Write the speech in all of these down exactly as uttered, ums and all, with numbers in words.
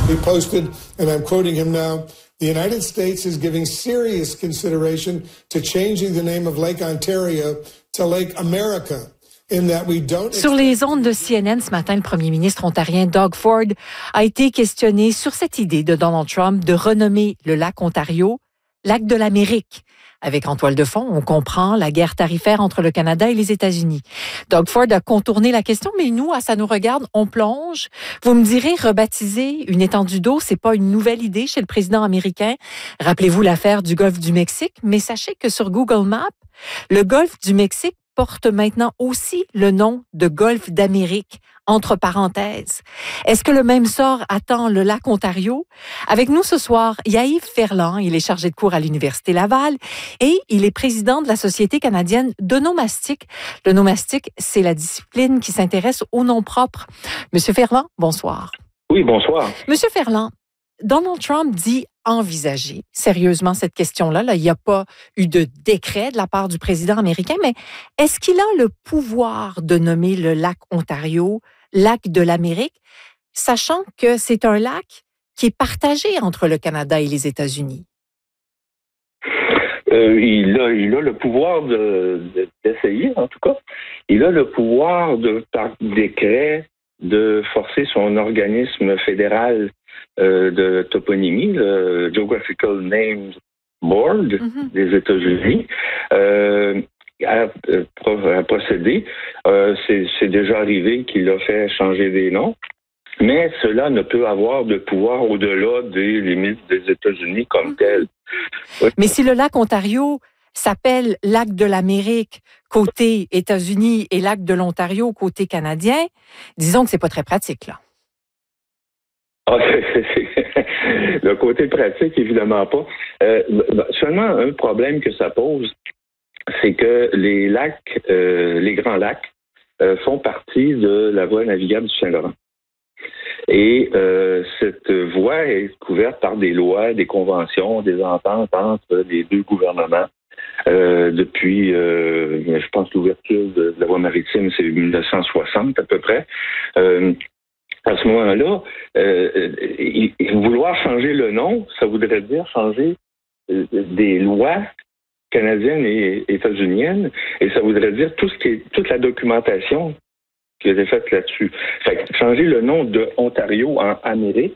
He posted, and I'm quoting him now, "The United States is giving serious consideration to changing the name of Lake Ontario to Lake America." Sur les ondes de C N N ce matin, le premier ministre ontarien Doug Ford a été questionné sur cette idée de Donald Trump de renommer le lac Ontario lac de l'Amérique. Avec en toile de fond, on comprend la guerre tarifaire entre le Canada et les États-Unis. Doug Ford a contourné la question, mais nous, à Ça nous regarde, on plonge. Vous me direz, rebaptiser une étendue d'eau, c'est pas une nouvelle idée chez le président américain. Rappelez-vous l'affaire du golfe du Mexique, mais sachez que sur Google Maps, le golfe du Mexique porte maintenant aussi le nom de golfe d'Amérique, entre parenthèses. Est-ce que le même sort attend le lac Ontario? Avec nous ce soir, Yaiv Ferland, il est chargé de cours à l'Université Laval et il est président de la Société canadienne d'onomastique. L'onomastique, c'est la discipline qui s'intéresse aux noms propres. Monsieur Ferland, bonsoir. Oui, bonsoir. Monsieur Ferland, Donald Trump dit envisager sérieusement cette question-là. Là, il n'y a pas eu de décret de la part du président américain, mais est-ce qu'il a le pouvoir de nommer le lac Ontario lac de l'Amérique, sachant que c'est un lac qui est partagé entre le Canada et les États-Unis? Euh, il, a, il a le pouvoir de, de, d'essayer, en tout cas. Il a le pouvoir, de, par décret, de forcer son organisme fédéral euh, de toponymie, le Geographical Names Board mm-hmm. des États-Unis, euh, à, à procéder. Euh, c'est, c'est déjà arrivé qu'il a fait changer des noms, mais cela ne peut avoir de pouvoir au-delà des limites des États-Unis comme mm-hmm. tel. Ouais. Mais si le lac Ontario s'appelle lac de l'Amérique côté États-Unis et lac de l'Ontario côté canadien, disons que c'est pas très pratique, là. Ah, c'est, c'est, le côté pratique, évidemment pas. Euh, seulement un problème que ça pose, c'est que les lacs, euh, les grands lacs, euh, font partie de la voie navigable du Saint-Laurent. Et euh, cette voie est couverte par des lois, des conventions, des ententes entre les deux gouvernements. Euh, depuis, euh, je pense, l'ouverture de, de la voie maritime, c'est dix-neuf cent soixante à peu près. Euh, à ce moment-là, euh, il, vouloir changer le nom, ça voudrait dire changer euh, des lois canadiennes et états-uniennes, et ça voudrait dire tout ce qui est, toute la documentation qui a été faite là-dessus. Fait que changer le nom de Ontario en Amérique,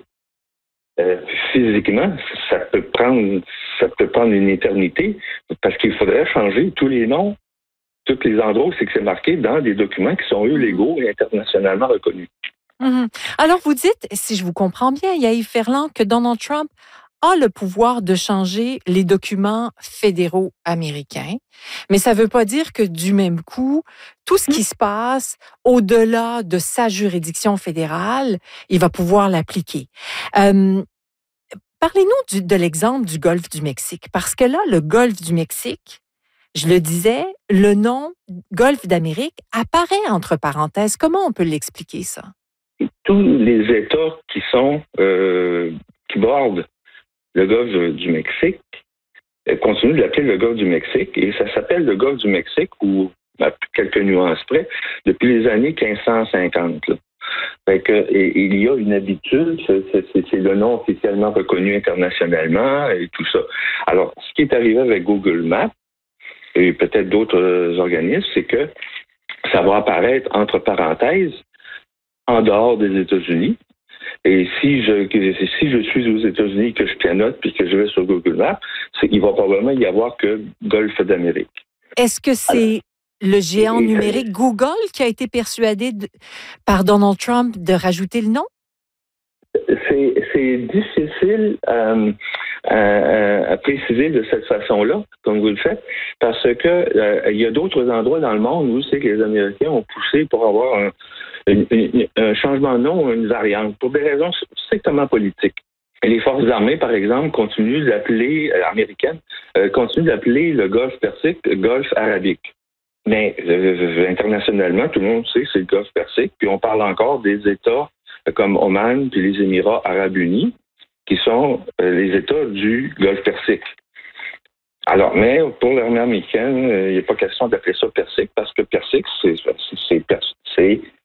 euh, physiquement, ça peut prendre, ça peut prendre une éternité, parce qu'il faudrait changer tous les noms, tous les endroits où c'est que c'est marqué dans des documents qui sont eux légaux et internationalement reconnus. Mmh. Alors vous dites, si je vous comprends bien, Yaiv Ferland, que Donald Trump a le pouvoir de changer les documents fédéraux américains, mais ça ne veut pas dire que du même coup, tout ce qui se passe au-delà de sa juridiction fédérale, il va pouvoir l'appliquer. Euh, parlez-nous du, de l'exemple du golfe du Mexique, parce que là, le golfe du Mexique, je le disais, le nom golfe d'Amérique apparaît entre parenthèses. Comment on peut l'expliquer, ça? Tous les États qui sont euh, qui bordent le golfe du Mexique continuent de l'appeler le golfe du Mexique, et ça s'appelle le golfe du Mexique, ou à quelques nuances près, depuis les années quinze cent cinquante. Là. Fait que, et, il y a une habitude, c'est, c'est, c'est le nom officiellement reconnu internationalement et tout ça. Alors, ce qui est arrivé avec Google Maps et peut-être d'autres organismes, c'est que ça va apparaître entre parenthèses en dehors des États-Unis. Et si je si je suis aux États-Unis, que je pianote puis que je vais sur Google Maps, c'est, il va probablement y avoir que Golfe d'Amérique. Est-ce que c'est Alors, le géant et, numérique Google qui a été persuadé de, par Donald Trump de rajouter le nom? C'est, c'est difficile euh, à, à préciser de cette façon-là, comme vous le faites, parce que euh, il y a d'autres endroits dans le monde où c'est que les Américains ont poussé pour avoir un Une, une, un changement de nom ou une variante, pour des raisons strictement politiques. Et les forces armées, par exemple, continuent d'appeler, euh, américaines, euh, continuent d'appeler le golfe Persique le golfe arabique. Mais euh, internationalement, tout le monde sait que c'est le golfe Persique, puis on parle encore des États euh, comme Oman puis les Émirats arabes unis, qui sont euh, les États du golfe Persique. Alors, mais pour l'armée américaine, il euh, n'y a pas question d'appeler ça Persique, parce que Persique, c'est, c'est, c'est, c'est